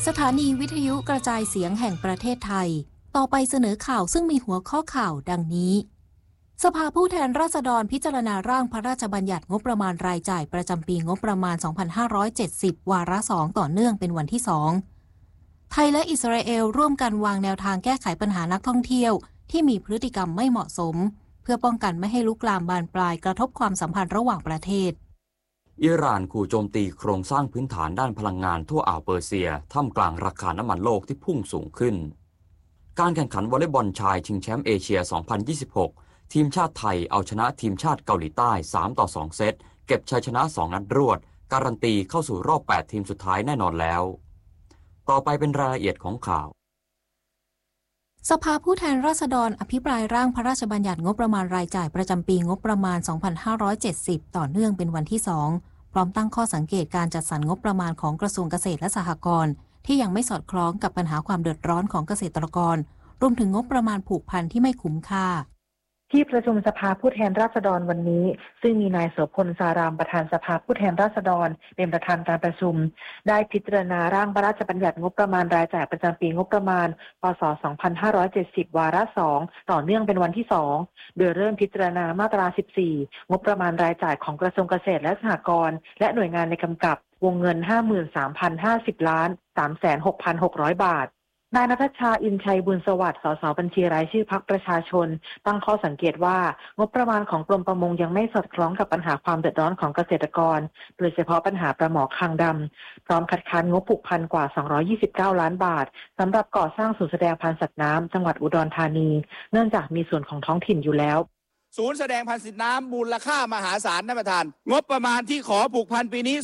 สถานีวิทยุกระจายเสียงแห่งประเทศไทยต่อไปเสนอข่าวซึ่งมีหัวข้อข่าวดังนี้สภาผู้แทนราษฎรพิจารณาร่างพระราชบัญญัติงบประมาณรายจ่ายประจำปีงบประมาณ 2570 วาระ 2 ต่อเนื่องเป็นวันที่ 2 ไทยและอิสราเอลร่วมกันวางแนวทางแก้ไขปัญหานักท่องเที่ยวที่มีพฤติกรรมไม่เหมาะสมเพื่อป้องกันไม่ให้ลุกลามบานปลายกระทบความสัมพันธ์ระหว่างประเทศอิหร่านขู่โจมตีโครงสร้างพื้นฐานด้านพลังงานทั่วอ่าวเปอร์เซียท่ามกลางราคาน้ำมันโลกที่พุ่งสูงขึ้นการแข่งขันวอลเลย์บอลชายชิงแชมป์เอเชีย 2026 ทีมชาติไทยเอาชนะทีมชาติเกาหลีใต้ 3-2 เซตเก็บชัยชนะ 2 นัดรวดการันตีเข้าสู่รอบ 8 ทีมสุดท้ายแน่นอนแล้วต่อไปเป็นรายละเอียดของข่าวสภาผู้แทนราษฎรอภิปรายร่างพระราชบัญญัติงบประมาณรายจ่ายประจำปีงบประมาณ 2570 ต่อเนื่องเป็นวันที่ 2 พร้อมตั้งข้อสังเกตการจัดสรรงบประมาณของกระทรวงเกษตรและสหกรณ์ที่ยังไม่สอดคล้องกับปัญหาความเดือดร้อนของเกษตรกรรวมถึงงบประมาณผูกพันที่ไม่คุ้มค่าที่ประชุมสภาผู้แทนราษฎรวันนี้ซึ่งมีนายโสพลสารามประธานสภาผู้แทนราษฎรเป็นประธานการประชุมได้พิจารณาร่างพระราชบัญญัติงบประมาณรายจ่ายประจำปีงบประมาณพ.ศ. 2570 วาระ 2 ต่อเนื่องเป็นวันที่ 2 โดยเริ่มพิจารณามาตรา 14 งบประมาณรายจ่ายของกระทรวงเกษตรและสหกรณ์และหน่วยงานในกำกับวงเงิน 53,050 ล้าน 306,600 บาทนายณัฐชาอินชัยบุญสวัสดิ์สสบัญชีรายชื่อพรรคประชาชนตั้งข้อสังเกตว่างบประมาณของกรมประมงยังไม่สอดคล้องกับปัญหาความเดือดร้อนของเกษตรกรโดยเฉพาะปัญหาปลาหมอคางดำพร้อมคัดค้านงบผูกพันกว่า229ล้านบาทสำหรับก่อสร้างศูนย์แสดงพันธุ์สัตว์น้ำจังหวัดอุดรธานีเนื่องจากมีส่วนของท้องถิ่นอยู่แล้วศูนย์แสดงพันธุ์สัตว์น้ำมูลค่ามหาศาลท่านประธานงบประมาณที่ขอผูกพันปีนี้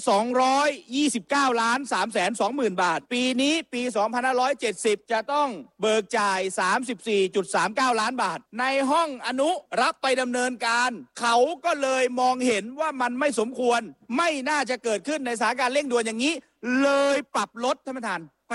229ล้าน320,000 บาทปีนี้ปี2570จะต้องเบิกจ่าย 34.39 ล้านบาทในห้องอนุรับไปดำเนินการเขาก็เลยมองเห็นว่ามันไม่สมควรไม่น่าจะเกิดขึ้นในสถานการณ์เร่งด่วนอย่างนี้เลยปรับลดท่านประธานไป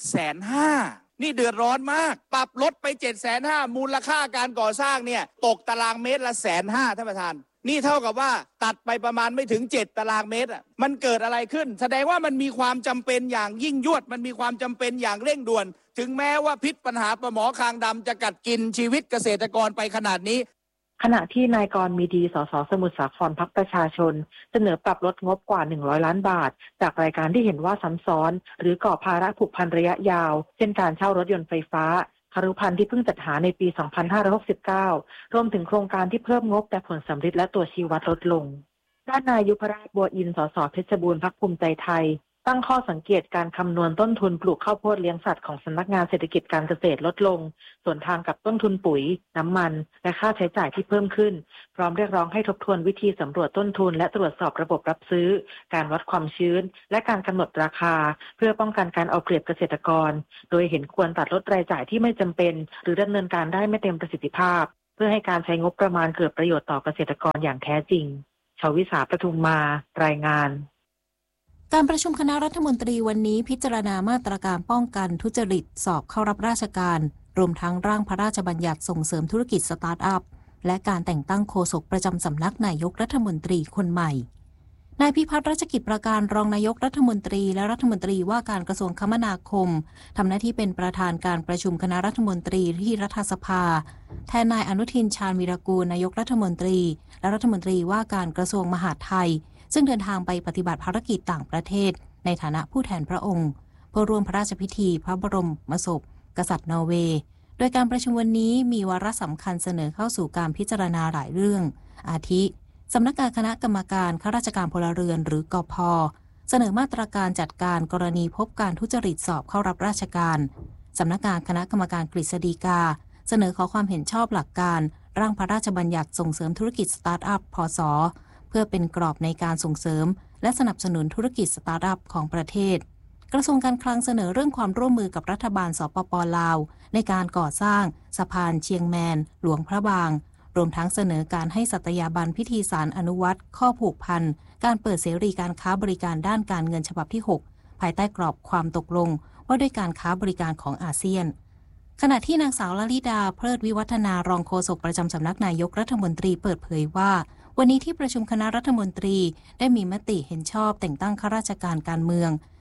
750,000นี่เดือดร้อนมากปรับลดไป 750,000 มูลค่าการก่อสร้างเนี่ยตกตารางเมตรละ 150,000 ท่านประธานนี่เท่ากับว่าตัดไปประมาณไม่ถึง7ตารางเมตรมันเกิดอะไรขึ้นแสดงว่ามันมีความจำเป็นอย่างยิ่งยวดมันมีความจำเป็นอย่างเร่งด่วนถึงแม้ว่าพิษปัญหาปลาหมอคางดำจะกัดกินชีวิตเกษตรกรไปขนาดนี้ขณะที่นายกรมีดีสสสมุทรสาครพรรคประชาชนเสนอปรับลดงบกว่า100ล้านบาทจากรายการที่เห็นว่าซ้ำซ้อนหรือก่อภาระผูกพันระยะยาวเช่นการเช่ารถยนต์ไฟฟ้าคฤภัณฑ์ที่เพิ่งจัดหาในปี 2569 รวมถึงโครงการที่เพิ่มงบแต่ผลสำฤทธิ์และตัวชี้วัดลดลงด้านนายยุพราชบัวอินทร์สสเพชรบูรณ์พรรคภูมิใจไทยตั้งข้อสังเกตการคำนวณต้นทุนปลูกข้าวโพดเลี้ยงสัตว์ของสำนักงานเศรษฐกิจการเกษตรลดลงส่วนทางกับต้นทุนปุ๋ยน้ำมันและค่าใช้จ่ายที่เพิ่มขึ้นพร้อมเรียกร้องให้ทบทวนวิธีสำรวจต้นทุนและตรวจสอบระบบรับซื้อการวัดความชื้นและการกำหนดราคาเพื่อป้องกันการเอาเปรียบเกษตรกรโดยเห็นควรตัดลดรายจ่ายที่ไม่จำเป็นหรือดำเนินการได้ไม่เต็มประสิทธิภาพเพื่อให้การใช้งบประมาณเกิดประโยชน์ต่อเกษตรกรอย่างแท้จริงชวิสาประทุมมารายงานการประชุมคณะรัฐมนตรีวันนี้พิจารณามาตรการป้องกันทุจริตสอบเข้ารับราชการรวมทั้งร่างพระราชบัญญัติส่งเสริมธุรกิจสตาร์ทอัพและการแต่งตั้งโฆษกประจำสำนักนายกรัฐมนตรีคนใหม่นายพิพัฒน์รัชกิจประการรองนายกรัฐมนตรีและรัฐมนตรีว่าการกระทรวงคมนาคมทำหน้าที่เป็นประธานการประชุมคณะรัฐมนตรีที่รัฐสภาแทนนายอนุทินชาญวีรกูลนายกรัฐมนตรีและรัฐมนตรีว่าการกระทรวงมหาดไทยซึ่งเดินทางไปปฏิบัติภารกิจต่างประเทศในฐานะผู้แทนพระองค์เพื่อร่วมพระราชพิธีพระบรมศพกษัตริย์นอร์เวย์โดยการประชุมวันนี้มีวาระสำคัญเสนอเข้าสู่การพิจารณาหลายเรื่องอาทิสำนักงานคณะกรรมการข้าราชการพลเรือนหรือกพ.เสนอมาตรการจัดการกรณีพบการทุจริตสอบเข้ารับราชการสำนักงานคณะกรรมการกฤษฎีกาเสนอขอความเห็นชอบหลักการร่างพระราชบัญญัติส่งเสริมธุรกิจสตาร์ทอัพพ.ศ.เพื่อเป็นกรอบในการส่งเสริมและสนับสนุนธุรกิจสตาร์ทอัพของประเทศกระทรวงการคลังเสนอเรื่องความร่วมมือกับรัฐบาลสปป.ลาวในการก่อสร้างสะพานเชียงแมนหลวงพระบางรวมทั้งเสนอการให้สัตยาบันพิธีสารอนุวัตรข้อผูกพันการเปิดเสรีการค้าบริการด้านการเงินฉบับที่ 6 ภายใต้กรอบความตกลงว่าด้วยการค้าบริการของอาเซียนขณะที่นางสาวลลิดาเพลิดวิวัฒนารองโฆษกประจำสำนักนายกรัฐมนตรีเปิดเผยว่าวันนี้ที่ประชุมคณะรัฐมนตรีได้มีมติเห็นชอบแต่งตั้งข้าราชการการเมือง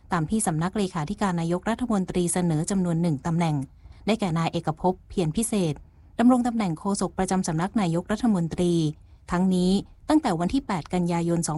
ตามที่สำนักเลขาธิการนายกรัฐมนตรีเสนอจำนวน1ตำแหน่งได้แก่นายเอกภพเพียรพิเศษดำรงตำแหน่งโฆษกประจำสำนักนายกรัฐมนตรีทั้งนี้ตั้งแต่วันที่8กันยายน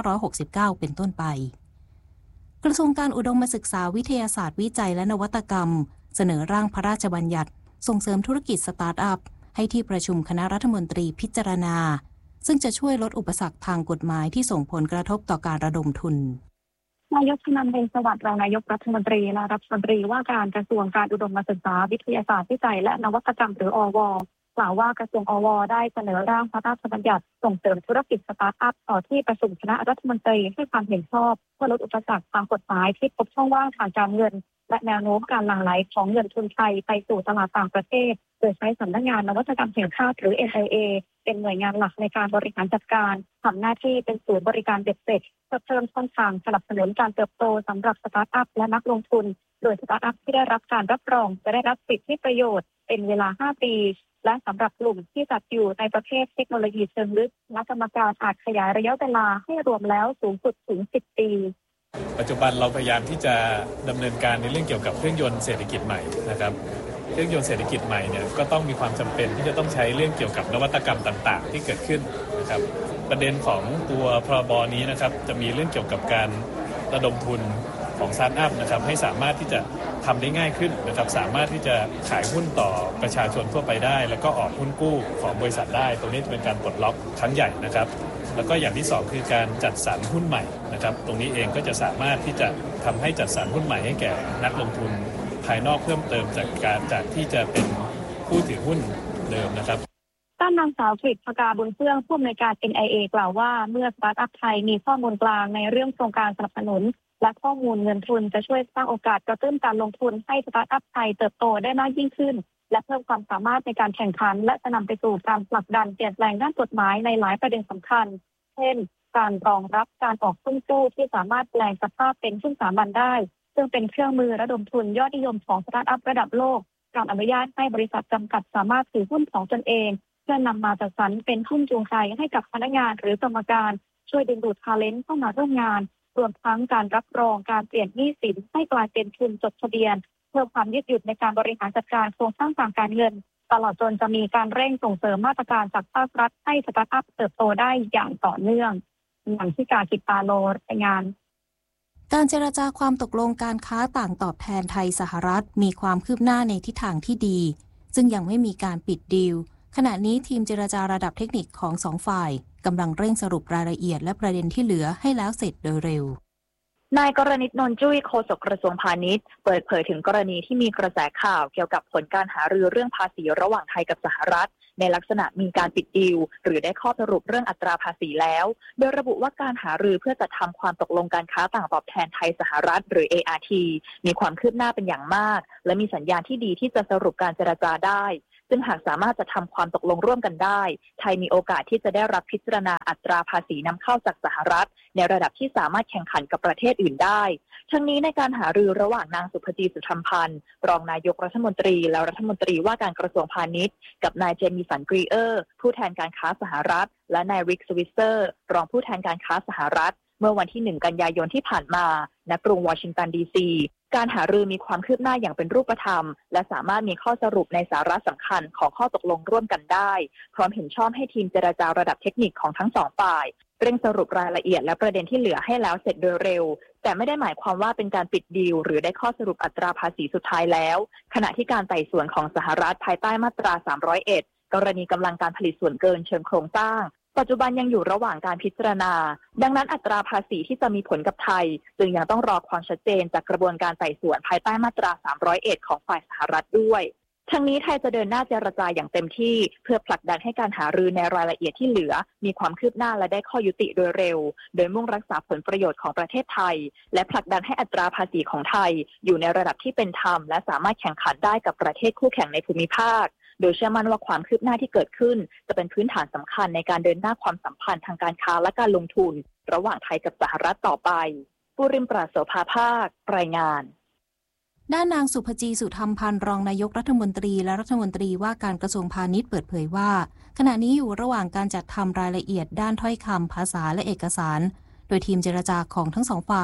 2569เป็นต้นไปกระทรวงการอุดมศึกษาวิทยาศาสตร์วิจัยและนวัตกรรมเสนอร่างพระราชบัญญัติส่งเสริมธุรกิจสตาร์ทอัพให้ที่ประชุมคณะรัฐมนตรีพิจารณาซึ่งจะช่วยลดอุปสรรคทางกฎหมายที่ส่งผลกระทบต่อการระดมทุนนายกชนันท์ เบญจวัฒน์รองนายกรัฐมนตรีและรัฐมนตรีว่าการกระทรวงการอุดมศึกษาวิทยาศาสตร์วิจัยและนวัตกรรมหรืออว.กล่าวว่ากระทรวงอว.ได้เสนอร่างพระราชบัญญัติส่งเสริมธุรกิจสตาร์ทอัพต่อที่ประชุมคณะรัฐมนตรีให้ความเห็นชอบเพื่อลดอุปสรรคทางกฎหมายที่พบช่องว่างทางการเงินและแนวโน้มการหลั่งไหลของเงินทุนไทยไปสู่ตลาดต่างประเทศโดยใช้สำนักงานนวัตกรรมแห่งชาติหรือ NIA เป็นหน่วยงานหลักในการบริหารจัดการทำหน้าที่เป็นศูนย์บริการเบ็ดเสร็จเพื่อเพิ่มช่องทางสนับสนุนการเติบโตสำหรับสตาร์ทอัพและนักลงทุนโดยสตาร์ทอัพที่ได้รับการรับรองจะได้รับสิทธิประโยชน์เป็นเวลา5ปีและสำหรับกลุ่มที่จัดอยู่ในประเภทเทคโนโลยีเชิงลึกคณะกรรมการอาจขยายระยะเวลาให้รวมแล้วสูงสุดถึง10 ปีปัจจุบันเราพยายามที่จะดำเนินการในเรื่องเกี่ยวกับเครื่องยนต์เศรษฐกิจใหม่นะครับเครื่องยนต์เศรษฐกิจใหม่เนี่ยก็ต้องมีความจำเป็นที่จะต้องใช้เรื่องเกี่ยวกับนวัตกรรมต่างๆที่เกิดขึ้นนะครับประเด็นของตัวพรบนี้นะครับจะมีเรื่องเกี่ยวกับการระดมทุนของสตาร์ทอัพนะครับให้สามารถที่จะทำได้ง่ายขึ้นนะครับสามารถที่จะขายหุ้นต่อประชาชนทั่วไปได้แล้วก็ออกหุ้นกู้ของบริษัทได้ตรงนี้จะเป็นการปลดล็อกครั้งใหญ่นะครับแล้วก็อย่างที่2คือการจัดสรรหุ้นใหม่นะครับตรงนี้เองก็จะสามารถที่จะทำให้จัดสรรหุ้นใหม่ให้แก่นักลงทุนภายนอกเพิ่มเติมจากที่จะเป็นผู้ถือหุ้นเดิมนะครับด้านนางสาวกฤษ ภกา บุญเฟื่องผู้อำนวยการ NIA กล่าวว่าเมื่อสตาร์ทอัพไทยมีข้อมูลกลางในเรื่องโครงการสนับสนุนและข้อมูลเงินทุนจะช่วยสร้างโอกาสกระตุ้นการลงทุนให้สตาร์ทอัพไทยเติบโตได้มากยิ่งขึ้นและเพิ่มความสามารถในการแข่งขันและจะนำไปสู่การผลักดันเปลี่ยนแปลงด้านกฎหมายในหลายประเด็นสำคัญเช่นการรองรับการออกหุ้นกู้ที่สามารถแปลงสภาพเป็นหุ้นสามัญได้ซึ่งเป็นเครื่องมือระดมทุนยอดนิยมของสตาร์ทอัพระดับโลกการอนุญาตให้บริษัทจำกัดสามารถถือหุ้นของตนเองเพื่อนำมาจัดสรรเป็นหุ้นจูงใจให้กับพนักงานหรือกรรมการช่วยดึงดูดทาเลนต์เข้ามาร่วมงานรวมทั้งการรับรองการเปลี่ยนหนี้สินให้กลายเป็นทุนจดทะเบียนเพิ่มความยืดหยุ่นในการบริหารจัดการโครงสร้างทางการเงินตลอดจนจะมีการเร่งส่งเสริมมาตรการจากภาครัฐให้สตาร์ทอัพเติบโตได้อย่างต่อเนื่องอย่างที่การกิตตาโลรายงานการเจรจาความตกลงการค้าต่างตอบแทนไทยสหรัฐมีความคืบหน้าในทิศทางที่ดีซึ่งยังไม่มีการปิดดีลขณะนี้ทีมเจรจาระดับเทคนิคของ2 ฝ่ายกำลังเร่งสรุปรายละเอียดและประเด็นที่เหลือให้แล้วเสร็จโดยเร็วนายกรณิต นนท์จุ้ยโฆษกกระทรวงพาณิชย์เปิดเผยถึงกรณีที่มีกระแสข่าวเกี่ยวกับผลการหารือเรื่องภาษีระหว่างไทยกับสหรัฐในลักษณะมีการปิดดีลหรือได้ข้อสรุปเรื่องอัตราภาษีแล้วโดยระบุว่าการหารือเพื่อจัดทำความตกลงการค้าต่างตอบแทนไทยสหรัฐหรือ ART มีความคืบหน้าเป็นอย่างมากและมีสัญญาณที่ดีที่จะสรุปการเจรจาได้ซึ่งหากสามารถจะทำความตกลงร่วมกันได้ไทยมีโอกาสที่จะได้รับพิจารณาอัตราภาษีนำเข้าจากสหรัฐในระดับที่สามารถแข่งขันกับประเทศอื่นได้ทั้งนี้ในการหารือระหว่างนางสุภจี สุธรรมพันธ์รองนายกรัฐมนตรีและรัฐมนตรีว่าการกระทรวงพาณิชย์กับนายเจมี่สันกรีเออร์ผู้แทนการค้าสหรัฐและนายริกสวิสเซอร์รองผู้แทนการค้าสหรัฐเมื่อวันที่1กันยายนที่ผ่านมาณกรุงวอชิงตันดีซีการหารือมีความคืบหน้าอย่างเป็นรูปธรรมและสามารถมีข้อสรุปในสาระสำคัญของข้อตกลงร่วมกันได้พร้อมเห็นชอบให้ทีมเจรจาระดับเทคนิคของทั้ง2 ฝ่ายเร่งสรุปรายละเอียดและประเด็นที่เหลือให้แล้วเสร็จโดยเร็วแต่ไม่ได้หมายความว่าเป็นการปิดดีลหรือได้ข้อสรุปอัตราภาษีสุดท้ายแล้วขณะที่การไต่สวนของสหรัฐภายใต้มาตรา301กรณีกำลังการผลิตส่วนเกินเชิงโครงสร้างปัจจุบันยังอยู่ระหว่างการพิจารณาดังนั้นอัตราภาษีที่จะมีผลกับไทยจึงยังต้องรอความชัดเจนจากกระบวนการไต่สวนภายใต้มาตรา301ของฝ่ายสหรัฐด้วยทั้งนี้ไทยจะเดินหน้าเจรจาอย่างเต็มที่เพื่อผลักดันให้การหารือในรายละเอียดที่เหลือมีความคืบหน้าและได้ข้อยุติโดยเร็วโดยมุ่งรักษาผลประโยชน์ของประเทศไทยและผลักดันให้อัตราภาษีของไทยอยู่ในระดับที่เป็นธรรมและสามารถแข่งขันได้กับประเทศคู่แข่งในภูมิภาคโดยเชื่อมั่นว่าความคืบหน้าที่เกิดขึ้นจะเป็นพื้นฐานสำคัญในการเดินหน้าความสัมพันธ์ทางการค้าและการลงทุนระหว่างไทยกับสหรัฐต่อไปปุริม ปราศโสภาภาครายงานด้านนางสุภจี สุธรรมพันธ์รองนายกรัฐมนตรีและรัฐมนตรีว่าการกระทรวงพาณิชย์เปิดเผยว่าขณะนี้อยู่ระหว่างการจัดทำรายละเอียดด้านถ้อยคำภาษาและเอกสารโดยทีมเจรจาของทั้ง2 ฝ่าย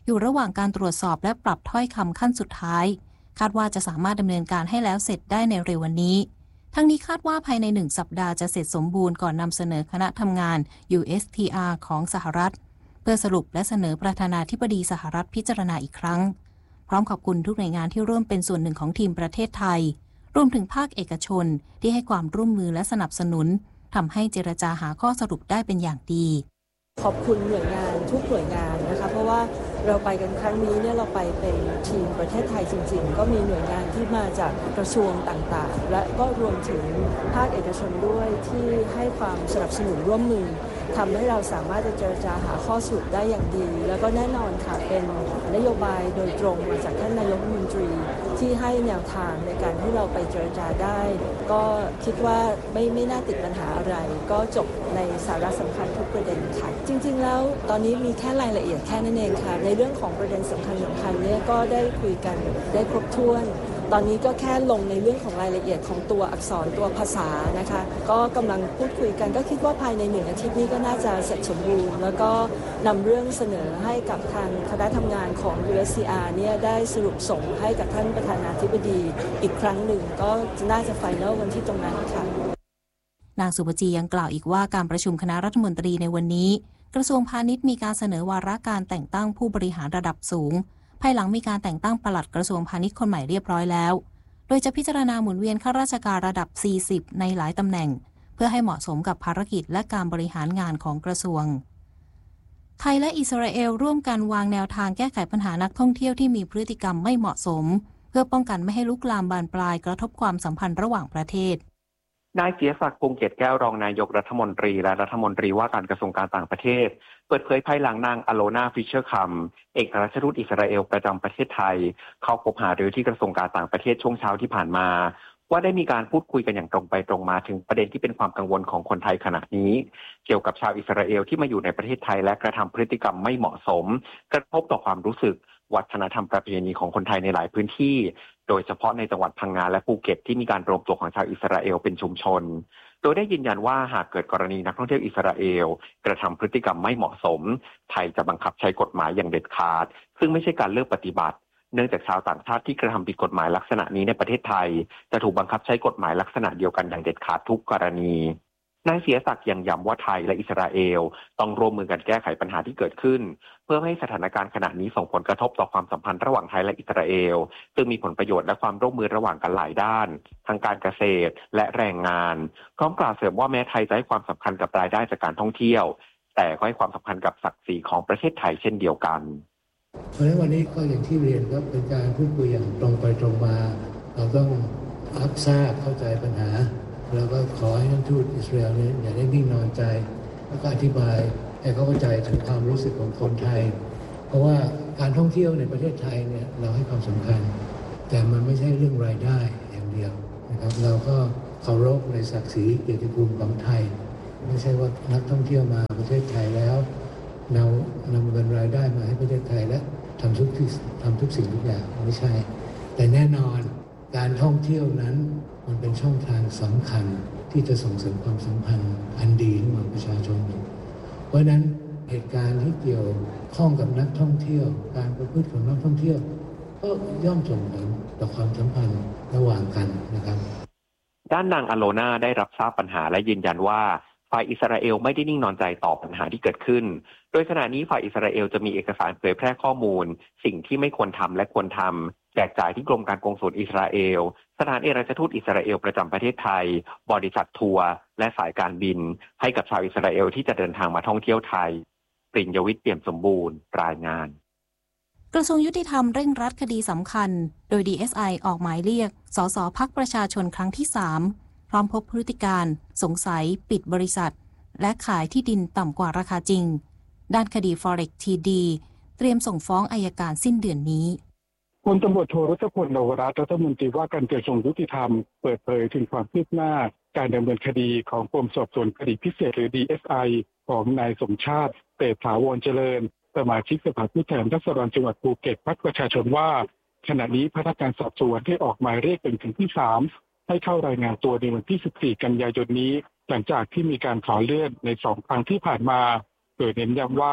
อยู่ระหว่างการตรวจสอบและปรับถ้อยคำขั้นสุดท้ายคาดว่าจะสามารถดำเนินการให้แล้วเสร็จได้ในเร็ววันนี้ทั้งนี้คาดว่าภายใน1 สัปดาห์จะเสร็จสมบูรณ์ก่อนนำเสนอคณะทำงาน USTR ของสหรัฐเพื่อสรุปและเสนอประธานาธิบดีสหรัฐพิจารณาอีกครั้งพร้อมขอบคุณทุกหน่วยงานที่ร่วมเป็นส่วนหนึ่งของทีมประเทศไทยรวมถึงภาคเอกชนที่ให้ความร่วมมือและสนับสนุนทำให้เจรจาหาข้อสรุปได้เป็นอย่างดีขอบคุณหน่วยงานทุกหน่วยงานนะคะเพราะว่าเราไปกันครั้งนี้เนี่ยเราไปเป็นทีมประเทศไทยจริงๆก็มีหน่วยงานที่มาจากกระทรวงต่างๆและก็รวมถึงภาคเอกชนด้วยที่ให้ความสนับสนุนร่วมมือทำให้เราสามารถจะเจรจาหาข้อสรุปได้อย่างดีแล้วก็แน่นอนค่ะเป็นนโยบายโดยตรงมาจากท่านนายกรัฐมนตรีที่ให้แนวทางในการที่เราไปเจรจาได้ก็คิดว่าไม่น่าติดปัญหาอะไรก็จบในสาระสำคัญทุกประเด็นค่ะจริงๆแล้วตอนนี้มีแค่รายละเอียดแค่นั้นเองค่ะในเรื่องของประเด็นสำคัญเนี่ยก็ได้คุยกันได้ครบถ้วนตอนนี้ก็แค่ลงในเรื่องของรายละเอียดของตัวอักษรตัวภาษานะคะก็กำลังพูดคุยกันก็คิดว่าภายใน1 อาทิตย์นี้ก็น่าจะเสร็จสมบูรณ์แล้วก็นำเรื่องเสนอให้กับทางคณะทำงานของ USTR เนี่ยได้สรุปส่งให้กับท่านประธานาธิบดีอีกครั้งหนึ่งก็น่าจะไฟนอลวันที่ตรงนั้นค่ะนางสุภจียังกล่าวอีกว่าการประชุมคณะรัฐมนตรีในวันนี้กระทรวงพาณิชย์มีการเสนอวาระการแต่งตั้งผู้บริหารระดับสูงภายหลังมีการแต่งตั้งปลัดกระทรวงพาณิชย์คนใหม่เรียบร้อยแล้วโดยจะพิจารณาหมุนเวียนข้าราชการระดับ40ในหลายตำแหน่งเพื่อให้เหมาะสมกับภารกิจและการบริหารงานของกระทรวงไทยและอิสราเอลร่วมกันวางแนวทางแก้ไขปัญหานักท่องเที่ยวที่มีพฤติกรรมไม่เหมาะสมเพื่อป้องกันไม่ให้ลุกลามบานปลายกระทบความสัมพันธ์ระหว่างประเทศนายเสียศักดิ์ พงษ์เกตแก้วรองนายกรัฐมนตรีและรัฐมนตรีว่าการกระทรวงการต่างประเทศเปิดเผยภายหลังนางอโลนาฟิชเชอร์คัมเอกอัครราชทูตอิสราเอลประจำประเทศไทยเข้าพบหารือที่กระทรวงการต่างประเทศช่วงเช้าที่ผ่านมาว่าได้มีการพูดคุยกันอย่างตรงไปตรงมาถึงประเด็นที่เป็นความกังวลของคนไทยขณะนี้เกี่ยวกับชาวอิสราเอลที่มาอยู่ในประเทศไทยและกระทำพฤติกรรมไม่เหมาะสมกระทบต่อความรู้สึกวัฒนธรรมประเพณีของคนไทยในหลายพื้นที่โดยเฉพาะในจังหวัดพังงาและภูเก็ตที่มีการรวมตัวของชาวอิสราเอลเป็นชุมชนโดยได้ยืนยันว่าหากเกิดกรณีนักท่องเที่ยวอิสราเอลกระทำพฤติกรรมไม่เหมาะสมไทยจะบังคับใช้กฎหมายอย่างเด็ดขาดซึ่งไม่ใช่การเลือกปฏิบัติเนื่องจากชาวต่างชาติที่กระทำผิดกฎหมายลักษณะนี้ในประเทศไทยจะถูกบังคับใช้กฎหมายลักษณะเดียวกันอย่างเด็ดขาดทุกกรณีนายเสียศักดิ์ยังย้ำว่าไทยและอิสราเอลต้องร่วมมือกันแก้ไขปัญหาที่เกิดขึ้นเพื่อให้สถานการณ์ขณะนี้ส่งผลกระทบต่อความสัมพันธ์ระหว่างไทยและอิสราเอลซึ่งมีผลประโยชน์และความร่วมมือระหว่างกันหลายด้านทั้งการเกษตรและแรงงานพร้อมกล่าวเสริมว่าแม้ไทยจะให้ความสำคัญกับรายได้จากการท่องเที่ยวแต่ก็ให้ความสำคัญกับศักดิ์ศรีของประเทศไทยเช่นเดียวกันเพราะฉะนั้นวันนี้ก็อย่างที่เรียนก็เป็นการพูดคุยอย่างตรงไปตรงมาเราต้องรับทราบเข้าใจปัญหาแล้วก็ขอให้ท่านทูตอิสราเอลนี้อย่าได้นิ่งนอนใจแล้วก็อธิบายให้เขาเข้าใจถึงความรู้สึกของคนไทยเพราะว่าการท่องเที่ยวในประเทศไทยเนี่ยเราให้ความสำคัญแต่มันไม่ใช่เรื่องรายได้อย่างเดียวนะครับเราก็เคารพในศักดิ์ศรีเกียรติภูมิของไทยไม่ใช่ว่านักท่องเที่ยวมาประเทศไทยแล้วนำเงินรายได้มาให้ประเทศไทยและทำทุกสิ่งทุกอย่างไม่ใช่แต่แน่นอนการท่องเที่ยวนั้นมันเป็นช่องทางสำคัญที่จะส่งเสริมความสัมพันธ์อันดีระหว่างประชาชนเพราะฉะนั้นเหตุการณ์ที่เกี่ยวข้องกับนักท่องเที่ยวการประพฤติของนักท่องเที่ยวก็ย่อมส่งผลต่อความสัมพันธ์ระหว่างกันนะครับด้านนางอโลนาได้รับทราบปัญหาและยืนยันว่าฝ่ายอิสราเอลไม่ได้นิ่งนอนใจต่อปัญหาที่เกิดขึ้นโดยขณะนี้ฝ่ายอิสราเอลจะมีเอกสารเผยแพร่ข้อมูลสิ่งที่ไม่ควรทำและควรทำแจกจ่ายที่กรมการกงสุลอิสราเอลสถานเอกอัครราชทูตอิสราเอลประจำประเทศไทยบริษัททัวร์และสายการบินให้กับชาวอิสราเอลที่จะเดินทางมาท่องเที่ยวไทยปริญญวิทย์เปี่ยมสมบูรณ์รายงานกระทรวงยุติธรรมเร่งรัดคดีสำคัญโดย DSI ออกหมายเรียกสสพรรคประชาชนครั้งที่3พร้อมพบพฤติการสงสัยปิดบริษัทและขายที่ดินต่ำกว่าราคาจริงด้านคดี Forex TD เตรียมส่งฟ้องอัยการสิ้นเดือนนี้พลตำรวจโทรัชพล นวรัตน์รัฐมนตรีว่าการกระทรวงยุติธรรมเปิดเผยถึงความคืบหน้าการดำเนินคดีของกรมสอบสวนคดีพิเศษหรือ DSI ของนายสมชาติเตษถาวรเจริญสมาชิกสภาผู้แทนราษฎรจังหวัดภูเก็ตพรรคประชาชนว่าขณะนี้พนักงานสอบสวนได้ออกหมายเรียกเป็นครั้งที่3ให้เข้ารายงานตัวในวันที่14กันยายนนี้หลังจากที่มีการขอเลื่อนใน2ครั้งที่ผ่านมาโดยเน้นย้ำว่า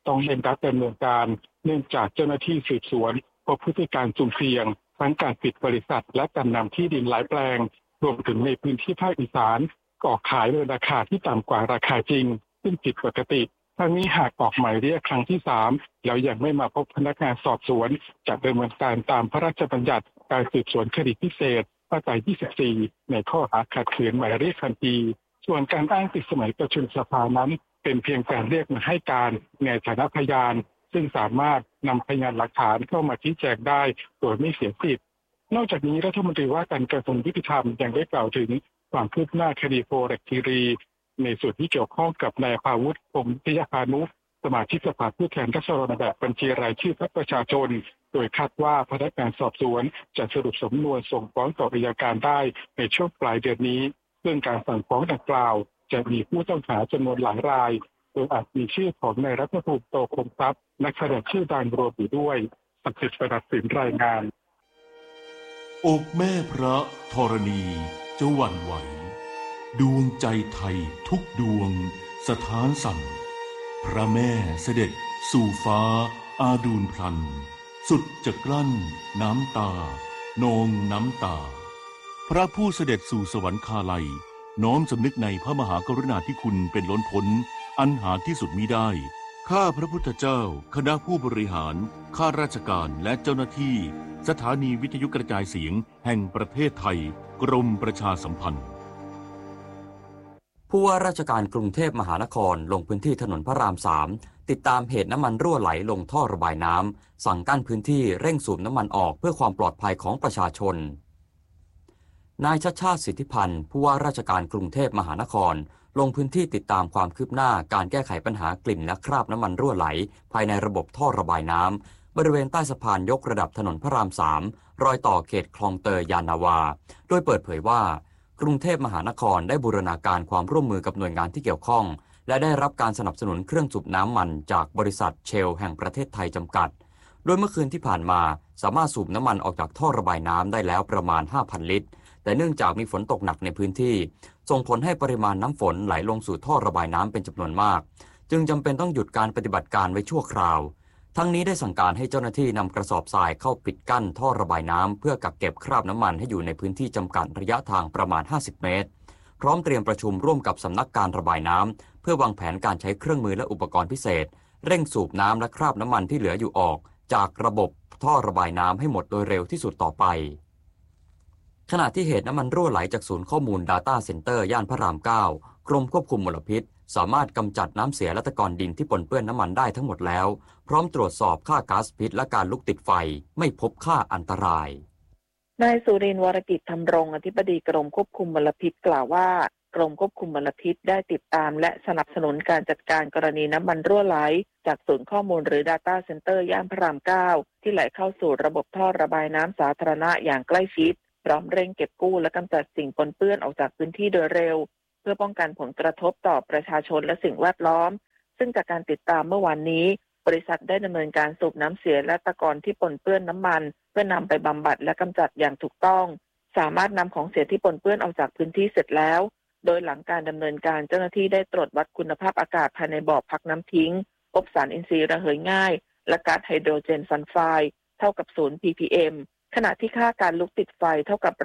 ต้องเร่งรัดดำเนินการเนื่องจากเจ้าหน้าที่สืบสวนพบพฤติการสุ่มเสี่ยงทั้งการปิดบริษัทและการนำที่ดินหลายแปลงรวมถึงในพื้นที่ภาคอีสานออกขายในราคาที่ต่ำกว่าราคาจริงซึ่งผิดปกติทั้งนี้หากออกหมายเรียกครั้งที่3แล้วยังไม่มาพบพนักงานสอบสวนจะดำเนินการตามพระราชบัญญัติการสืบสวนคดีพิเศษมาตรา 24ในข้อหาขัดขืนหมายเรียกทันทีส่วนการอ้างติดสมัยประชุมสภานั้นเป็นเพียงการเรียกมาให้การในฐานะพยานซึ่งสามารถนำพยานหลักฐานเข้ามาชี้แจงได้โดยไม่เสียสิทธิ์นอกจากนี้รัฐมนตรีว่าการกระทรวงยุติธรรมยังได้กล่าวถึงความคืบหน้าคดีโพแลคทีรีในส่วนที่เกี่ยวข้องกับนายภาวุฒิ พงษ์พิยพานุสมาชิกสภาผู้แทนราษฎรแบบบัญชีรายชื่อพรรคประชาชนโดยคาดว่าพนักงานสอบสวนจะสรุปสำนวนส่งฟ้องต่ออัยการได้ในช่วงปลายเดือนนี้ซึ่งการสั่งฟ้องดังกล่าวจะมีผู้ต้องหาจำนวนหลายรายโดยอาจมีชื่อของนายรัฐภูมิโตคงทรัพย์นักแสดงชื่อดังรวมอยู่ด้วยศักดิ์สิทธิ์ประดับสินรายงานอกแม่พระธรณีจะหวั่นไหวดวงใจไทยทุกดวงสถานสั่นพระแม่เสด็จสู่ฟ้าอาดูลพลันสุดจะกลั้นน้ำตานองน้ำตาพระผู้เสด็จสู่สวรรคาลัยน้อมสำนึกในพระมหากรุณาธิคุณเป็นล้นพ้นอันหาที่สุดมิได้ข้าพระพุทธเจ้าคณะผู้บริหารข้าราชการและเจ้าหน้าที่สถานีวิทยุกระจายเสียงแห่งประเทศไทยกรมประชาสัมพันธ์ผู้ว่าราชการกรุงเทพมหานครลงพื้นที่ถนนพระราม 3ติดตามเหตุน้ำมันรั่วไหลลงท่อระบายน้ำสั่งกั้นพื้นที่เร่งสูบน้ำมันออกเพื่อความปลอดภัยของประชาชนนายชัชชาติสิทธิพันธ์ผู้ว่าราชการกรุงเทพมหานครลงพื้นที่ติดตามความคืบหน้าการแก้ไขปัญหากลิ่นและคราบน้ำมันรั่วไหลภายในระบบท่อระบายน้ำบริเวณใต้สะพานยกระดับถนนพระราม 3รอยต่อเขตคลองเตยยานนาวาโดยเปิดเผยว่ากรุงเทพมหานครได้บูรณาการความร่วมมือกับหน่วยงานที่เกี่ยวข้องและได้รับการสนับสนุนเครื่องสูบน้ำมันจากบริษัทเชลแห่งประเทศไทยจำกัดโดยเมื่อคืนที่ผ่านมาสามารถสูบน้ำมันออกจากท่อระบายน้ำได้แล้วประมาณ 5,000 ลิตรแต่เนื่องจากมีฝนตกหนักในพื้นที่ส่งผลให้ปริมาณน้ำฝนไหลลงสู่ท่อระบายน้ำเป็นจำนวนมากจึงจำเป็นต้องหยุดการปฏิบัติการไว้ชั่วคราวทั้งนี้ได้สั่งการให้เจ้าหน้าที่นำกระสอบทรายเข้าปิดกั้นท่อระบายน้ำเพื่อกักเก็บคราบน้ำมันให้อยู่ในพื้นที่จำกัดระยะทางประมาณ50 เมตรพร้อมเตรียมประชุมร่วมกับสำนักการระบายน้ำเพื่อวางแผนการใช้เครื่องมือและอุปกรณ์พิเศษเร่งสูบน้ำและคราบน้ำมันที่เหลืออยู่ออกจากระบบท่อระบายน้ำให้หมดโดยเร็วที่สุดต่อไปขณะที่เหตุน้ำมันรั่วไหลจากศูนย์ข้อมูล Data Center ย่านพระราม 9 กรมควบคุมมลพิษสามารถกำจัดน้ำเสียและตะกอนดินที่ปนเปื้อนน้ำมันได้ทั้งหมดแล้วพร้อมตรวจสอบค่าก๊าซพิษและการลุกติดไฟไม่พบค่าอันตรายนายสุรินทร์ วรกิจธรรมรงค์อธิบดีกรมควบคุมมลพิษกล่าวว่ากรมควบคุมมลพิษได้ติดตามและสนับสนุนการจัดการกรณีน้ำมันรั่วไหลจากศูนย์ข้อมูลหรือ Data Center ย่านพระราม 9 ที่ไหลเข้าสู่ระบบท่อระบายน้ำสาธารณะอย่างใกล้ชิดพร้อมเร่งเก็บกู้และกำจัดสิ่งปนเปื้อนออกจากพื้นที่โดยเร็วเพื่อป้องกันผลกระทบต่อประชาชนและสิ่งแวดล้อมซึ่งจากการติดตามเมื่อวานนี้บริษัทได้ดำเนินการสูบน้ำเสียและตะกอนที่ปนเปื้อนน้ำมันเพื่อนำไปบำบัดและกำจัดอย่างถูกต้องสามารถนำของเสียที่ปนเปื้อนออกจากพื้นที่เสร็จแล้วโดยหลังการดำเนินการเจ้าหน้าที่ได้ตรวจวัดคุณภาพอากาศภายในบ่อพักน้ำทิ้งพบสารอินทรีย์ระเหยง่ายและก๊าซไฮโดรเจนซัลไฟด์เท่ากับ0 ppm ขณะที่ค่าการลุกติดไฟเท่ากับ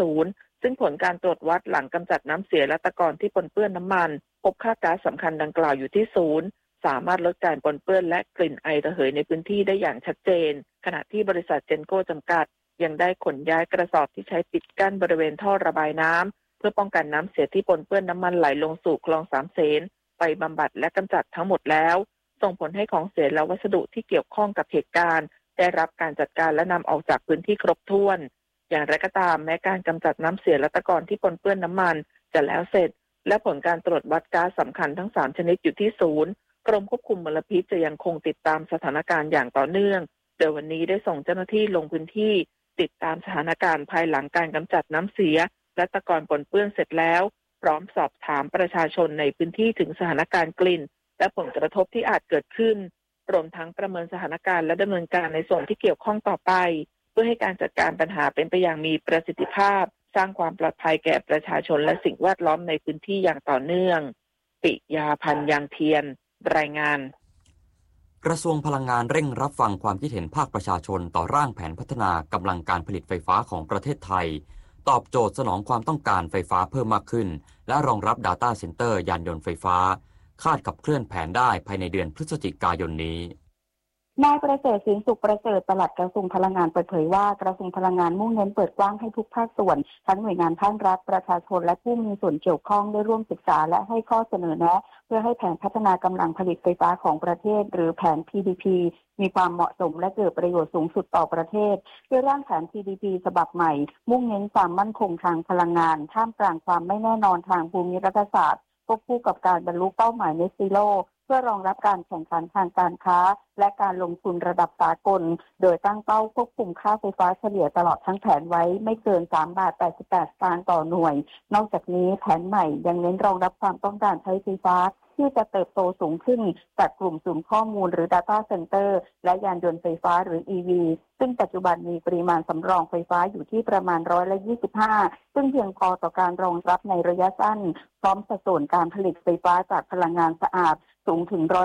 0%ซึ่งผลการตรวจวัดหลังกำจัดน้ำเสียและตะกอนที่ปนเปื้อนน้ำมันพบค่าก๊าซสำคัญดังกล่าวอยู่ที่0สามารถลดการปนเปื้อนและกลิ่นไอระเหยในพื้นที่ได้อย่างชัดเจนขณะที่บริษัทเจนโก้จำกัดยังได้ขนย้ายกระสอบที่ใช้ปิดกั้นบริเวณท่อระบายน้ำเพื่อป้องกันน้ำเสียที่ปนเปื้อนน้ำมันไหลลงสู่คลองสามเสนไปบำบัดและกำจัดทั้งหมดแล้วส่งผลให้ของเสียและวัสดุที่เกี่ยวข้องกับเหตุการณ์ได้รับการจัดการและนำออกจากพื้นที่ครบถ้วนอย่างไรก็ตามแม้การกำจัดน้ำเสียและตะกอนที่ปนเปื้อนน้ำมันจะแล้วเสร็จและผลการตรวจวัดก๊าซสำคัญทั้ง3ชนิดอยู่ที่0กรมควบคุมมลพิษจะยังคงติดตามสถานการณ์อย่างต่อเนื่องโดยวันนี้ได้ส่งเจ้าหน้าที่ลงพื้นที่ติดตามสถานการณ์ภายหลังการกำจัดน้ำเสียและตะกอนปนเปื้อนเสร็จแล้วพร้อมสอบถามประชาชนในพื้นที่ถึงสถานการณ์กลิ่นและผลกระทบที่อาจเกิดขึ้นรวมทั้งประเมินสถานการณ์และดำเนินการในส่วนที่เกี่ยวข้องต่อไปเพื่อให้การจัดการปัญหาเป็นไปอย่างมีประสิทธิภาพสร้างความปลอดภัยแก่ประชาชนและสิ่งแวดล้อมในพื้นที่อย่างต่อเนื่องปิยาพันธ์ยางเทียนรายงานกระทรวงพลังงานเร่งรับฟังความคิดเห็นภาคประชาชนต่อร่างแผนพัฒนากำลังการผลิตไฟฟ้าของประเทศไทยตอบโจทย์สนองความต้องการไฟฟ้าเพิ่มมากขึ้นและรองรับ Data Center ยานยนต์ไฟฟ้าคาดขับเคลื่อนแผนได้ภายในเดือนพฤศจิกายนนี้นายประเสริฐสินสุขประเสริฐปลัดกระทรวงพลังงานเปิดเผยว่ากระทรวงพลังงานมุ่งเน้นเปิดกว้างให้ทุกภาคส่วนทั้งหน่วยงานภาครัฐประชาชนและผู้มีส่วนเกี่ยวข้องได้ร่วมศึกษาและให้ข้อเสนอแนะเพื่อให้แผนพัฒนากำลังผลิตไฟฟ้าของประเทศหรือแผน PDP มีความเหมาะสมและเกิดประโยชน์สูงสุดต่อประเทศด้วยร่างแผน PDP ฉบับใหม่มุ่งเน้นความมั่นคงทางพลังงานท่ามกลางความไม่แน่นอนทางภูมิรัฐศาสตร์ควบคู่กับการบรรลุเป้าหมาย Net Zeroเพื่อรองรับการแข่งขันทางการค้าและการลงทุนระดับสากลโดยตั้งเป้าควบคุมค่าไฟฟ้าเฉลี่ยตลอดทั้งแผนไว้ไม่เกิน3.88 บาทต่อหน่วยนอกจากนี้แผนใหม่ยังเน้นรองรับความต้องการใช้ไฟฟ้าที่จะเติบโตสูงขึ้นจากกลุ่มศูนย์ข้อมูลหรือ Data Center และยานยนต์ไฟฟ้าหรือ EV ซึ่งปัจจุบันมีปริมาณสำรองไฟฟ้าอยู่ที่ประมาณ25%ซึ่งเพียงพอต่อการรองรับในระยะสั้นพร้อมสัดส่วนการผลิตไฟฟ้าจากพลังงานสะอาดสูงถึง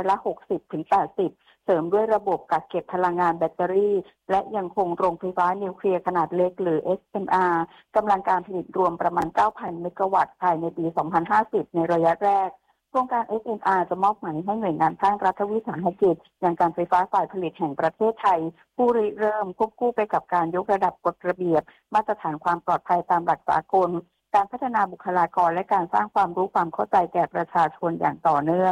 60-80%เสริมด้วยระบบกักเก็บพลังงานแบตเตอรี่และยังคงโรงไฟฟ้านิวเคลียร์ขนาดเล็กหรือ SMR กำลังการผลิตรวมประมาณ 9,000 เมกะวัตต์ภายในปี 2050 ในระยะแรกโครงการ SMR จะมอบหมายให้หน่วยงานภาครัฐวิสาหกิจอย่างการไฟฟ้าฝ่ายผลิตแห่งประเทศไทยผู้ริเริ่มควบคู่ไปกับการยกระดับกฎระเบียบมาตรฐานความปลอดภัยตามหลักสากลการพัฒนาบุคลากรและการสร้างความรู้ความเข้าใจแก่ประชาชนอย่างต่อเนื่อง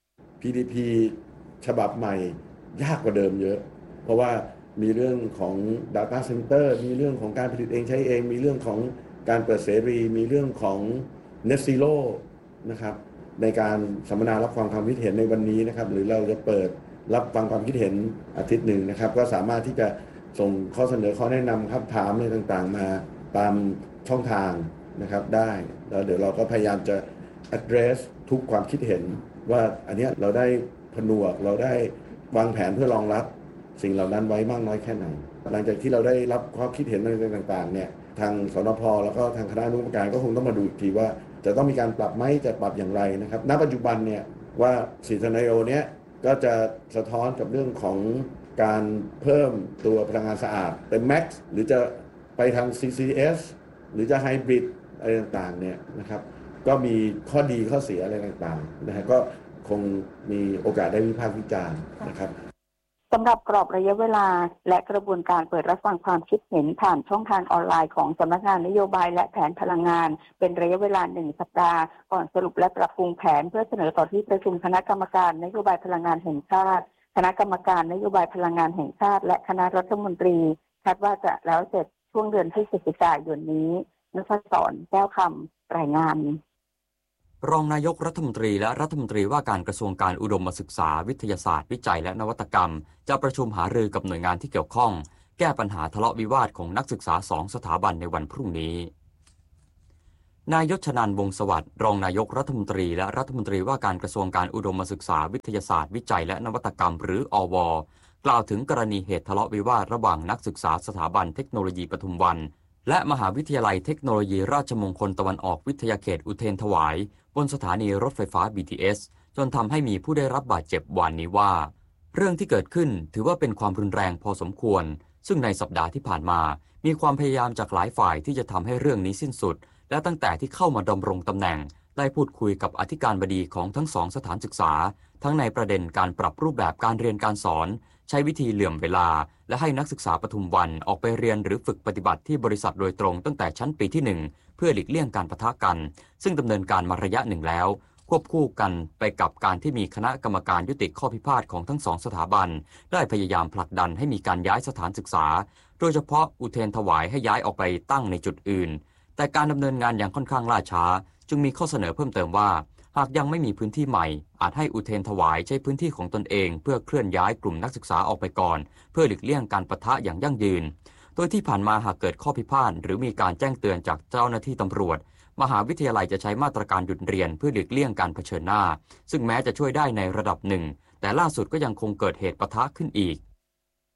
PDP ฉบับใหม่ยากกว่าเดิมเยอะเพราะว่ามีเรื่องของ Data Center มีเรื่องของการผลิตเองใช้เองมีเรื่องของการเปิดเสรีมีเรื่องของ Net Zero นะครับในการสัมมนารับฟังความคิดเห็นในวันนี้นะครับหรือเราจะเปิดรับฟังความคิดเห็นอาทิตย์หนึ่งนะครับก็สามารถที่จะส่งข้อเสนอข้อแนะนำครับถามอะไรต่างๆมาตามช่องทางนะครับได้แล้วเดี๋ยวเราก็พยายามจะ address ทุกความคิดเห็นว่าอันนี้เราได้ผนวกเราได้วางแผนเพื่อรองรับสิ่งเหล่านั้นไว้มากน้อยแค่ไหนหลังจากที่เราได้รับความคิดเห็นอะไรต่างๆเนี่ยทางสนพ.แล้วก็ทางคณะอนุกรรมการก็คงต้องมาดูอีกทีว่าจะต้องมีการปรับไหมจะปรับอย่างไรนะครับณปัจจุบันเนี่ยว่า4 scenario เนี้ยก็จะสะท้อนกับเรื่องของการเพิ่มตัวพลังงานสะอาดเป็น max หรือจะไปทาง CCS หรือจะไฮบริดอะไรต่างๆเนี่ยนะครับก็มีข้อดีข้อเสียอะไรต่างๆนะฮะก็คงมีโอกาสได้วิพากษ์วิจารณ์นะครับสำหรับกรอบระยะเวลาและกระบวนการเปิดรับฟังความคิดเห็นผ่านช่องทางออนไลน์ของสำนักงานนโยบายและแผนพลังงานเป็นระยะเวลา1 สัปดาห์ก่อนสรุปและปรับปรุงแผนเพื่อเสนอต่อที่ประชุมคณะกรรมการนโยบายพลังงานแห่งชาติคณะกรรมการนโยบายพลังงานแห่งชาติและคณะรัฐมนตรีคาดว่าจะแล้วเสร็จช่วงเดือนพฤศจิกายนนี้นภศร แก้วคำรายงานรองนายกรัฐมนตรีและรัฐมนตรีว่าการกระทรวงการอุดมศึกษาวิทยาศาสตร์วิจัยและนวัตกรรมจะประชุมหารือกับหน่วยงานที่เกี่ยวข้องแก้ปัญหาทะเลาะวิวาทของนักศึกษา2 สถาบันในวันพรุ่งนี้นายยศชนันท์ วงศ์สวัสดิ์รองนายกรัฐมนตรีและรัฐมนตรีว่าการกระทรวงการอุดมศึกษาวิทยาศาสตร์วิจัยและนวัตกรรมหรืออว.กล่าวถึงกรณีเหตุทะเลาะวิวาทระหว่างนักศึกษาสถาบันเทคโนโลยีปทุมวันและมหาวิทยาลัยเทคโนโลยีราชมงคลตะวันออกวิทยาเขตอุเทรนถวายบนสถานีรถไฟฟ้า BTS จนทำให้มีผู้ได้รับบาดเจ็บวันนี้ว่าเรื่องที่เกิดขึ้นถือว่าเป็นความรุนแรงพอสมควรซึ่งในสัปดาห์ที่ผ่านมามีความพยายามจากหลายฝ่ายที่จะทำให้เรื่องนี้สิ้นสุดและตั้งแต่ที่เข้ามาดำรงตำแหน่งได้พูดคุยกับอธิการบดีของทั้ง2 สถานศึกษาทั้งในประเด็นการปรับรูปแบบการเรียนการสอนใช้วิธีเหลื่อมเวลาและให้นักศึกษาปทุมวันออกไปเรียนหรือฝึกปฏิบัติที่บริษัทโดยตรงตั้งแต่ชั้นปีที่1เพื่อหลีกเลี่ยงการปะทะกันซึ่งดำเนินการมาระยะหนึ่งแล้วควบคู่กันไปกับการที่มีคณะกรรมการยุติข้อพิพาทของทั้ง2 สถาบันได้พยายามผลักดันให้มีการย้ายสถานศึกษาโดยเฉพาะอุเทรนถวายให้ย้ายออกไปตั้งในจุดอื่นแต่การดำเนินงานอย่างค่อนข้างล่าช้าจึงมีข้อเสนอเพิ่มเติมว่าหากยังไม่มีพื้นที่ใหม่อาจให้อุเทรนถวายใช้พื้นที่ของตนเองเพื่อเคลื่อนย้ายกลุ่มนักศึกษาออกไปก่อนเพื่อหลีกเลี่ยงการปะทะอย่างยั่งยืนโดยที่ผ่านมาหากเกิดข้อพิพาทหรือมีการแจ้งเตือนจากเจ้าหน้าที่ตำรวจมหาวิทยาลัยจะใช้มาตรการหยุดเรียนเพื่อหลีกเลี่ยงการเผชิญหน้าซึ่งแม้จะช่วยได้ในระดับหนึ่งแต่ล่าสุดก็ยังคงเกิดเหตุปะทะขึ้นอีก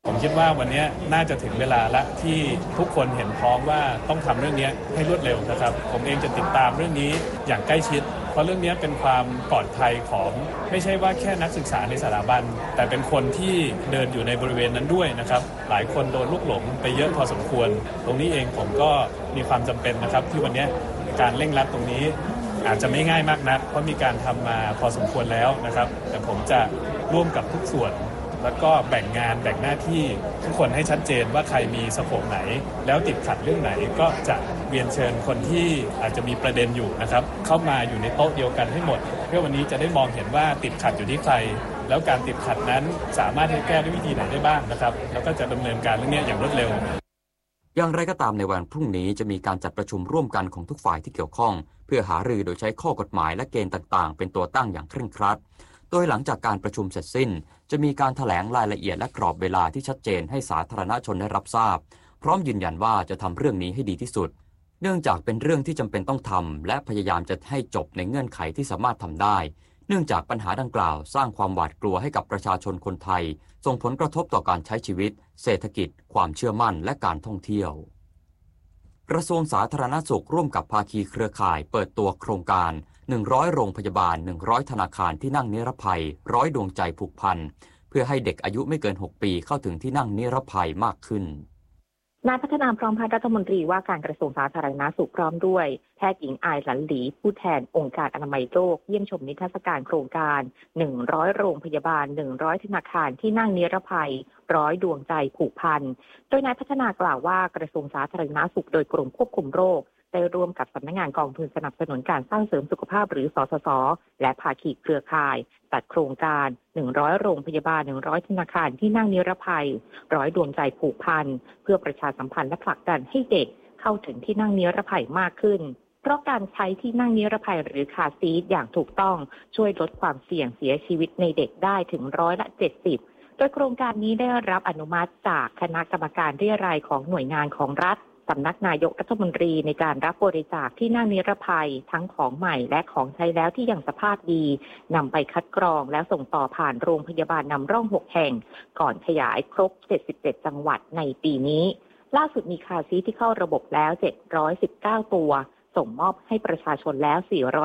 ผมคิดว่าวันนี้น่าจะถึงเวลาละที่ทุกคนเห็นพ้องว่าต้องทำเรื่องนี้ให้รวดเร็วนะครับผมเองจะติดตามเรื่องนี้อย่างใกล้ชิดเพราะเรื่องนี้เป็นความปลอดภัยของไม่ใช่ว่าแค่นักศึกษาในสถาบันแต่เป็นคนที่เดินอยู่ในบริเวณนั้นด้วยนะครับหลายคนโดนลูกหลงไปเยอะพอสมควรตรงนี้เองผมก็มีความจำเป็นนะครับที่วันนี้การเร่งรัดตรงนี้อาจจะไม่ง่ายมากนักเพราะมีการทำมาพอสมควรแล้วนะครับแต่ผมจะร่วมกับทุกส่วนแล้วก็แบ่งงานแบ่งหน้าที่ทุกคนให้ชัดเจนว่าใครมีสโคปไหนแล้วติดขัดเรื่องไหนก็จะเรียนเชิญคนที่อาจจะมีประเด็นอยู่นะครับเข้ามาอยู่ในโต๊ะเดียวกันให้หมดเพื่อวันนี้จะได้มองเห็นว่าติดขัดอยู่ที่ใครแล้วการติดขัดนั้นสามารถให้แก้ด้วยวิธีไหนได้บ้างนะครับแล้วก็จะดำเนินการเรื่องนี้อย่างรวดเร็วอย่างไรก็ตามในวันพรุ่งนี้จะมีการจัดประชุมร่วมกันของทุกฝ่ายที่เกี่ยวข้องเพื่อหารือโดยใช้ข้อกฎหมายและเกณฑ์ต่างๆเป็นตัวตั้งอย่างเคร่งครัดโดยหลังจากการประชุมเสร็จสิ้นจะมีการแถลงรายละเอียดและกรอบเวลาที่ชัดเจนให้สาธารณชนได้รับทราบพร้อมยืนยันว่าจะทำเรื่องนี้ให้ดีที่สุดเนื่องจากเป็นเรื่องที่จำเป็นต้องทำและพยายามจะให้จบในเงื่อนไขที่สามารถทำได้เนื่องจากปัญหาดังกล่าวสร้างความหวาดกลัวให้กับประชาชนคนไทยส่งผลกระทบต่อการใช้ชีวิตเศรษฐกิจความเชื่อมั่นและการท่องเที่ยวกระทรวงสาธารณสุขร่วมกับภาคีเครือข่ายเปิดตัวโครงการ100โรงพยาบาล100ธนาคารที่นั่งนิรภัย100ดวงใจผูกพันเพื่อให้เด็กอายุไม่เกิน6ปีเข้าถึงที่นั่งนิรภัยมากขึ้นนายพัฒนาพร้อมพัฒน์รัฐมนตรีว่าการกระทรวงสาธารณสุขพร้อมด้วยแพทย์หญิงอายหลันหลีผู้แทนองค์การอนามัยโลกเยี่ยมชมนิทรรศการโครงการ100โรงพยาบาล100ธนาคารที่นั่งนิรภัย100ดวงใจผูกพันโดยนายพัฒนากล่าวว่ากระทรวงสาธารณสุขโดยกรมควบคุมโรคได้ร่วมกับสำนักงานกองทุนสนับสนุนการสร้างเสริมสุขภาพหรือสสสและภาคีเครือข่ายจัดโครงการ100โรงพยาบาล100ธนาคารที่นั่งนิรภัย100ดวงใจผูกพันเพื่อประชาสัมพันธ์และผลักดันให้เด็กเข้าถึงที่นั่งนิรภัยมากขึ้นเพราะการใช้ที่นั่งนิรภัยหรือคาร์ซีทอย่างถูกต้องช่วยลดความเสี่ยงเสียชีวิตในเด็กได้ถึง70%โดยโครงการนี้ได้รับอนุมัติจากคณะกรรมการเรียรัยของหน่วยงานของรัฐสำนักนายกรัฐมนตรีในการรับบริจาคที่นั่งนิรภัยทั้งของใหม่และของใช้แล้วที่ยังสภาพดีนำไปคัดกรองแล้วส่งต่อผ่านโรงพยาบาลนำร่อง6แห่งก่อนขยายครบ77จังหวัดในปีนี้ล่าสุดมีคาร์ซีทที่เข้าระบบแล้ว719ตัวส่งมอบให้ประชาชนแล้ว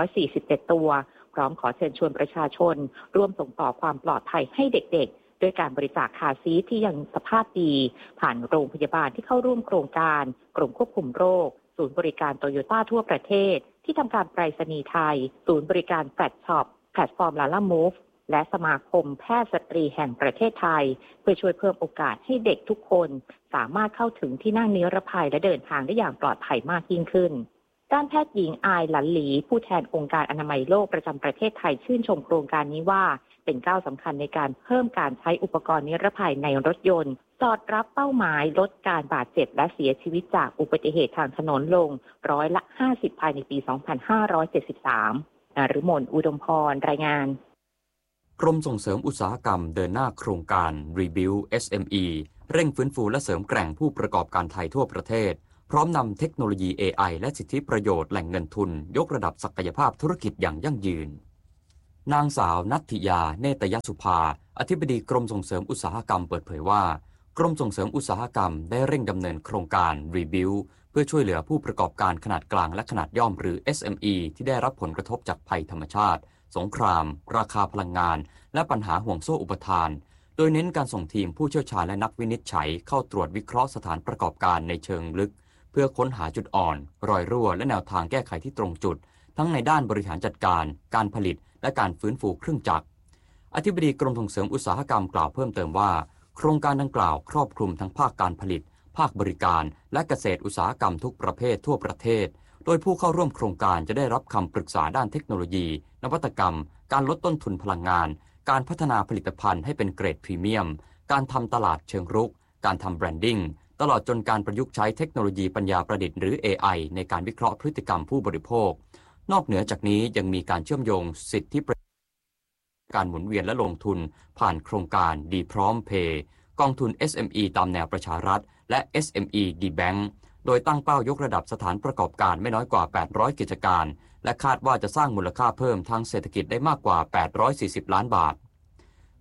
447ตัวพร้อมขอเชิญชวนประชาชนร่วมส่งต่อความปลอดภัยให้เด็กๆด้วยการบริจาคคาร์ซีทที่ยังสภาพดีผ่านโรงพยาบาลที่เข้าร่วมโครงการกรมควบคุมโรคศูนย์บริการโตโยต้าทั่วประเทศที่ทำการไปรษณีย์ไทยศูนย์บริการแฟลชช็อปแพลตฟอร์มลาล่ามูฟและสมาคมแพทย์สตรีแห่งประเทศไทยเพื่อช่วยเพิ่มโอกาสให้เด็กทุกคนสามารถเข้าถึงที่นั่งนิรภัยและเดินทางได้อย่างปลอดภัยมากยิ่งขึ้นด้านแพทย์หญิงอายหลันหลีผู้แทนองค์การอนามัยโลกประจำประเทศไทยชื่นชมโครงการนี้ว่าเป็นก้าวสำคัญในการเพิ่มการใช้อุปกรณ์นิรภัยในรถยนต์สอดรับเป้าหมายลดการบาดเจ็บและเสียชีวิตจากอุบัติเหตุทางถนนลง50%ภายในปี 2573 นฤมล อุดมพร รายงานกรมส่งเสริมอุตสาหกรรมเดินหน้าโครงการ Rebuild SME เร่งฟื้นฟูและเสริมแกร่งผู้ประกอบการไทยทั่วประเทศพร้อมนำเทคโนโลยี AI และสิทธิประโยชน์แหล่งเงินทุนยกระดับศักยภาพธุรกิจอย่างยั่งยืนนางสาวนัทธิยาเนตยสุภาอธิบดีกรมส่งเสริมอุตสาหกรรมเปิดเผยว่ากรมส่งเสริมอุตสาหกรรมได้เร่งดำเนินโครงการ Rebuild เพื่อช่วยเหลือผู้ประกอบการขนาดกลางและขนาดย่อมหรือ SME ที่ได้รับผลกระทบจากภัยธรรมชาติสงครามราคาพลังงานและปัญหาห่วงโซ่อุปทานโดยเน้นการส่งทีมผู้เชี่ยวชาญและนักวินิจฉัยเข้าตรวจวิเคราะห์สถานประกอบการในเชิงลึกเพื่อค้นหาจุดอ่อนรอยรั่วและแนวทางแก้ไขที่ตรงจุดทั้งในด้านบริหารจัดการการผลิตและการฟื้นฟูเครื่องจักรอธิบดีกรมส่งเสริมอุตสาหกรรมกล่าวเพิ่มเติมว่าโครงการดังกล่าวครอบคลุมทั้งภาคการผลิตภาคบริการและเกษตรอุตสาหกรรมทุกประเภททั่วประเทศโดยผู้เข้าร่วมโครงการจะได้รับคำปรึกษาด้านเทคโนโลยีนวัตกรรมการลดต้นทุนพลังงานการพัฒนาผลิตภัณฑ์ให้เป็นเกรดพรีเมียมการทำตลาดเชิงรุกการทำแบรนดิ้งตลอดจนการประยุกต์ใช้เทคโนโลยีปัญญาประดิษฐ์หรือ AI ในการวิเคราะห์พฤติกรรมผู้บริโภคนอกเหนือจากนี้ยังมีการเชื่อมโยงสิทธิการหมุนเวียนและลงทุนผ่านโครงการดีพร้อมเพย์กองทุน SME ตามแนวประชารัฐและ SME D-Bank โดยตั้งเป้ายกระดับสถานประกอบการไม่น้อยกว่า800กิจการและคาดว่าจะสร้างมูลค่าเพิ่มทางเศรษฐกิจได้มากกว่า840ล้านบาท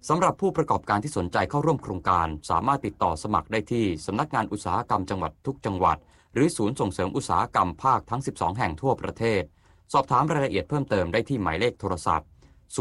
สำหรับผู้ประกอบการที่สนใจเข้าร่วมโครงการสามารถติดต่อสมัครได้ที่สำนักงานอุตสาหกรรมจังหวัดทุกจังหวัดหรือศูนย์ส่งเสริมอุตสาหกรรมภาคทั้ง12แห่งทั่วประเทศสอบถามรายละเอียดเพิ่มเติมได้ที่หมายเลขโทรศัพท์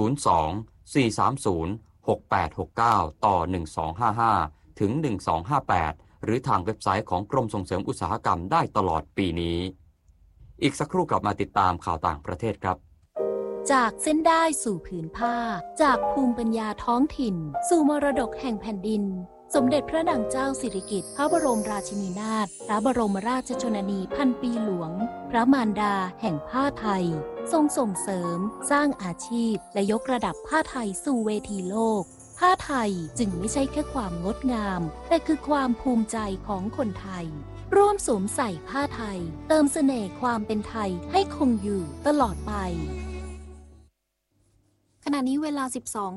02-430-6869 ต่อ 1255 ถึง 1258 หรือทางเว็บไซต์ของกรมส่งเสริมอุตสาหกรรมได้ตลอดปีนี้อีกสักครู่กลับมาติดตามข่าวต่างประเทศครับจากเส้นได้สู่ผืนผ้าจากภูมิปัญญาท้องถิ่นสู่มรดกแห่งแผ่นดินสมเด็จพระนางเจ้าสิริกิติ์พระบรมราชินีนาถพระบรมราชชนนีพันปีหลวงพระมารดาแห่งผ้าไทยทรงส่งเสริมสร้างอาชีพและยกระดับผ้าไทยสู่เวทีโลกผ้าไทยจึงไม่ใช่แค่ความงดงามแต่คือความภูมิใจของคนไทยร่วมสวมใส่ผ้าไทยเติมเสน่ห์ความเป็นไทยให้คงอยู่ตลอดไปขณะนี้เวลา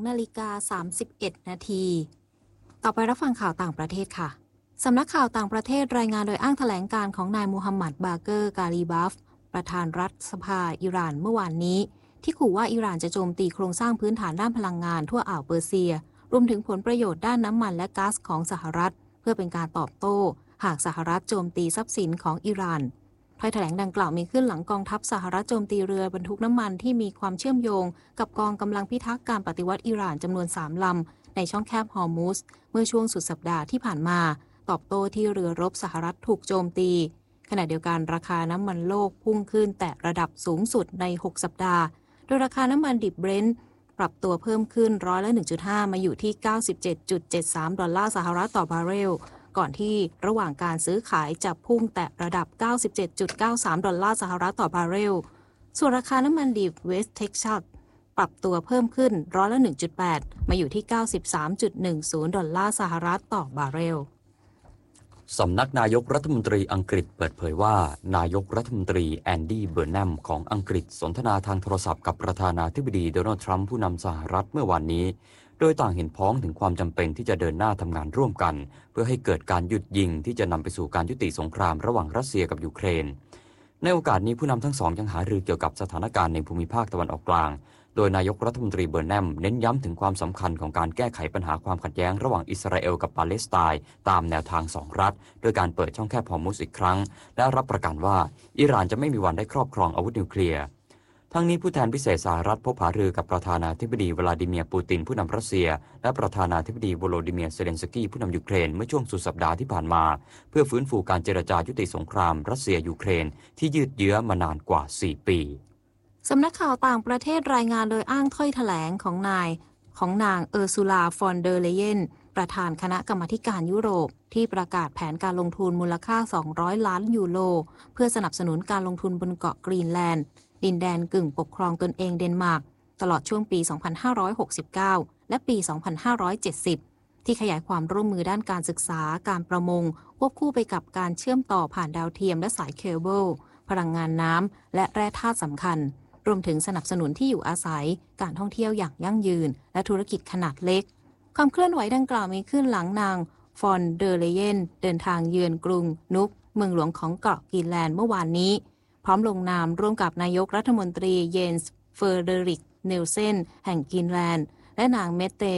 12:31 นาทีต่อไปรับฟังข่าวต่างประเทศค่ะสำนักข่าวต่างประเทศรายงานโดยอ้างแถลงการของนายมูฮัมหมัดบาเกอร์กาลีบัฟประธานรัฐสภาอิหร่านเมื่อวานนี้ที่ขู่ว่าอิหร่านจะโจมตีโครงสร้างพื้นฐานด้านพลังงานทั่วอ่าวเปอร์เซียรวมถึงผลประโยชน์ด้านน้ำมันและก๊าซของสหรัฐเพื่อเป็นการตอบโต้หากสหรัฐโจมตีทรัพย์สินของอิหร่านถ้อยแถลงดังกล่าวมีขึ้นหลังกองทัพสหรัฐโจมตีเรือบรรทุกน้ำมันที่มีความเชื่อมโยงกับกองกำลังพิทักษ์การปฏิวัติอิหร่านจำนวน3 ลำในช่องแคบฮอร์มุซเมื่อช่วงสุดสัปดาห์ที่ผ่านมาตอบโต้ที่เรือรบสหรัฐถูกโจมตีขณะเดียวกันราคาน้ำมันโลกพุ่งขึ้นแต่ระดับสูงสุดใน6สัปดาห์โดยราคาน้ำมันดิบเบรนท์ปรับตัวเพิ่มขึ้น1.5%มาอยู่ที่ 97.73 ดอลลาร์สหรัฐต่อบาร์เรลก่อนที่ระหว่างการซื้อขายจะพุ่งแตะระดับ 97.93 ดอลลาร์สหรัฐต่อบาร์เรลส่วนราคาน้ำมันดิบเวสต์เท็กซัสปรับตัวเพิ่มขึ้น1.8%มาอยู่ที่ 93.10 ดอลลาร์สหรัฐต่อบาร์เรลสำนักนายกรัฐมนตรีอังกฤษเปิดเผยว่านายกรัฐมนตรีแอนดี้เบอร์แนมของอังกฤษสนทนาทางโทรศัพท์กับประธานาธิบดีโดนัลด์ทรัมป์ผู้นำสหรัฐเมื่อวานนี้โดยต่างเห็นพ้องถึงความจำเป็นที่จะเดินหน้าทำงานร่วมกันเพื่อให้เกิดการหยุดยิงที่จะนำไปสู่การยุติสงครามระหว่างรัสเซียกับยูเครนในโอกาสนี้ผู้นำทั้งสองยังหารือเกี่ยวกับสถานการณ์ในภูมิภาคตะวันออกกลางโดยนายกรัฐมนตรีเบอร์แนมเน้นย้ำถึงความสำคัญของการแก้ไขปัญหาความขัดแย้งระหว่างอิสราเอลกับปาเลสไตน์ตามแนวทาง2 รัฐโดยการเปิดช่องแคบฮอร์มุซอีกครั้งและรับประกันว่าอิหร่านจะไม่มีวันได้ครอบครองอาวุธนิวเคลียร์ทั้งนี้ผู้แทนพิเศษสหรัฐพบหารือกับประธานาธิบดีวลาดิเมียร์ปูตินผู้นำรัสเซียและประธานาธิบดีโวโลดิเมียร์เซเลนสกี้ผู้นำยูเครนเมื่อช่วงสุดสัปดาห์ที่ผ่านมาเพื่อฟื้นฟูการเจรจายุติสงครามรัสเซียยูเครนที่ยืดเยื้อมานานกว่า4 ปีสำนักข่าวต่างประเทศรายงานโดยอ้างถ้อยแถลงของนางเออร์ซูลาฟอนเดอร์เลเยนประธานคณะกรรมาธิการยุโรปที่ประกาศแผนการลงทุนมูลค่า200 ล้านยูโรเพื่อสนับสนุนการลงทุนบนเกาะกรีนแลนด์ดินแดนกึ่งปกครองตนเองเดนมาร์กตลอดช่วงปี 2569 และปี 2570 ที่ขยายความร่วมมือด้านการศึกษาการประมงควบคู่ไปกับการเชื่อมต่อผ่านดาวเทียมและสายเคเบิลพลังงานน้ำและแร่ธาตุสำคัญรวมถึงสนับสนุนที่อยู่อาศัยการท่องเที่ยวอย่างยั่งยืนและธุรกิจขนาดเล็กความเคลื่อนไหวดังกล่าวมีขึ้นหลังนางฟอนเดอร์เลเยนเดินทางเยือนกรุงนุกเมืองหลวงของเกาะกรีนแลนด์เมื่อวานนี้พร้อมลงนามร่วมกับนายกรัฐมนตรีเยนส์เฟอร์เดริกเนลเซนแห่งกรีนแลนด์และนางเมเต